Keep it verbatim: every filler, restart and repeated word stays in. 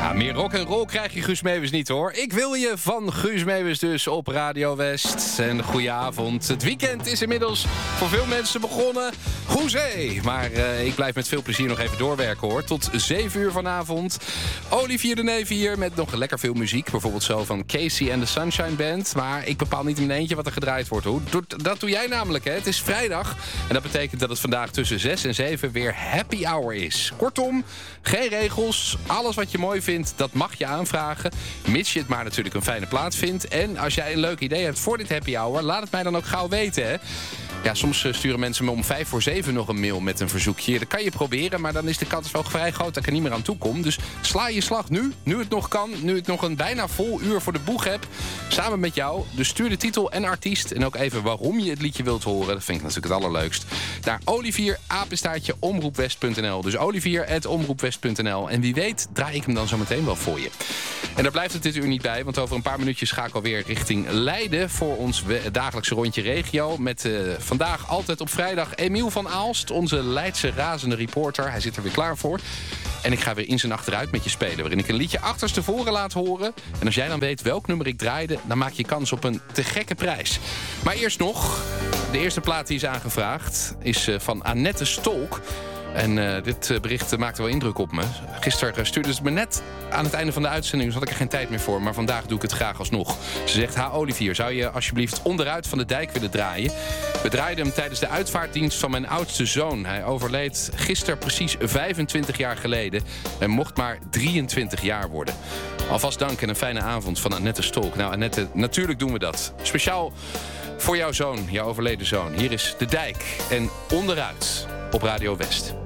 Ja, meer rock en roll krijg je Guus Meeuwis niet, hoor. Ik wil je van Guus Meeuwis dus op Radio West. En goedenavond. Het weekend is inmiddels voor veel mensen begonnen. Hoezee! Maar uh, ik blijf met veel plezier nog even doorwerken, hoor. Tot zeven uur vanavond. Olivier de Neef hier met nog lekker veel muziek. Bijvoorbeeld zo van Casey and the Sunshine Band. Maar ik bepaal niet in mijn eentje wat er gedraaid wordt, hoor. Dat doe jij namelijk, hè. Het is vrijdag. En dat betekent dat het vandaag tussen zes en zeven weer happy hour is. Kortom, geen regels. Alles wat je mooi vindt, dat mag je aanvragen. Mits je het maar natuurlijk een fijne plaats vindt. En als jij een leuk idee hebt voor dit happy hour, laat het mij dan ook gauw weten, hè. Ja, soms sturen mensen me om vijf voor zeven nog een mail met een verzoekje. Dat kan je proberen, maar dan is de kans wel vrij groot dat ik er niet meer aan toe kom. Dus sla je slag nu, nu het nog kan. Nu ik nog een bijna vol uur voor de boeg heb. Samen met jou. Dus stuur de titel en artiest. En ook even waarom je het liedje wilt horen. Dat vind ik natuurlijk het allerleukst. Naar Olivier, apenstaartje, omroepwest punt n l. Dus Olivier, at omroepwest punt n l. En wie weet draai ik hem dan zo meteen wel voor je. En daar blijft het dit uur niet bij. Want over een paar minuutjes ga ik alweer richting Leiden voor ons dagelijkse rondje regio. Met uh, vandaag altijd op vrijdag Emiel van Aalst, onze Leidse razende reporter. Hij zit er weer klaar voor. En ik ga weer in zijn achteruit met je spelen, waarin ik een liedje achterstevoren laat horen. En als jij dan weet welk nummer ik draaide, dan maak je kans op een te gekke prijs. Maar eerst nog, de eerste plaat die is aangevraagd is uh, van Annette Stolk. En uh, dit uh, bericht uh, maakte wel indruk op me. Gisteren uh, stuurde ze me net aan het einde van de uitzending, dus had ik er geen tijd meer voor. Maar vandaag doe ik het graag alsnog. Ze zegt, ha Olivier, zou je alsjeblieft onderuit van de dijk willen draaien? We draaiden hem tijdens de uitvaartdienst van mijn oudste zoon. Hij overleed gisteren precies vijfentwintig jaar geleden. En mocht maar drieëntwintig jaar worden. Alvast dank en een fijne avond van Annette Stolk. Nou Annette, natuurlijk doen we dat. Speciaal voor jouw zoon, jouw overleden zoon. Hier is De Dijk en Onderuit op Radio West.